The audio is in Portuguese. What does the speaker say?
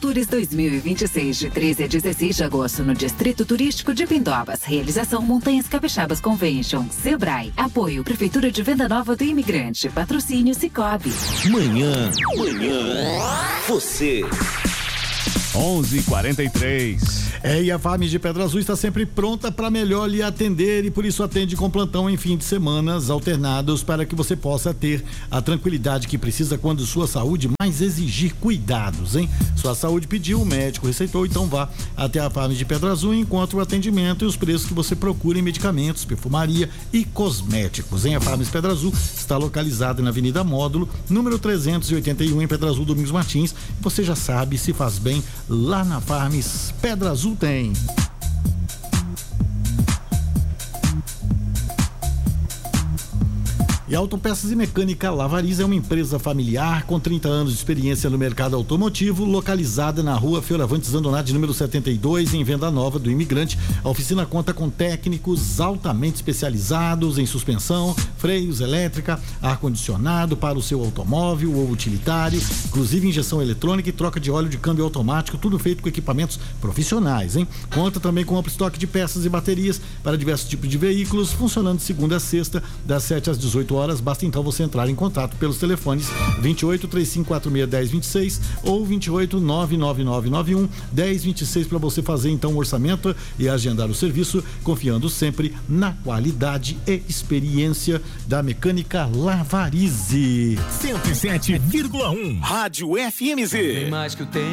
Tours 2026, de 13 a 16 de agosto, no Distrito Turístico de Pindobas. Realização Montanhas Capixabas Convention. Sebrae. Apoio Prefeitura de Venda Nova do Imigrante. Patrocínio Cicobi. Manhã. Você. 11h43. E a Farm de Pedra Azul está sempre pronta para melhor lhe atender e por isso atende com plantão em fim de semanas alternados para que você possa ter a tranquilidade que precisa quando sua saúde mais exigir cuidados, hein? Sua saúde pediu, o médico receitou, então vá até a Farm de Pedra Azul e encontre o atendimento e os preços que você procura em medicamentos, perfumaria e cosméticos, hein? A Farm de Pedra Azul está localizada na Avenida Módulo, número 381, em Pedra Azul, Domingos Martins. Você já sabe, se faz bem, lá na Farms Pedra Azul tem. E Autopeças e Mecânica Lavariz é uma empresa familiar com 30 anos de experiência no mercado automotivo, localizada na rua Fioravantes Andonade, número 72, em Venda Nova do Imigrante. A oficina conta com técnicos altamente especializados em suspensão, freios, elétrica, ar-condicionado para o seu automóvel ou utilitário, inclusive injeção eletrônica e troca de óleo de câmbio automático, tudo feito com equipamentos profissionais, hein? Conta também com amplo estoque de peças e baterias para diversos tipos de veículos, funcionando de segunda a sexta, das 7 às 18 horas. Basta então você entrar em contato pelos telefones 28 3546 1026 ou 28 99991 1026 para você fazer então o orçamento e agendar o serviço, confiando sempre na qualidade e experiência da Mecânica Lavarize. 107,1 Rádio FMZ. Mais que o tempo.